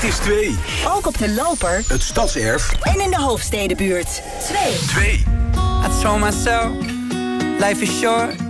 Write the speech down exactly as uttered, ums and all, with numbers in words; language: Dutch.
Dit is twee. Ook op de loper. Het Stadserf. En in de Hoofdstedenbuurt. twee. twee. I told myself, life is short.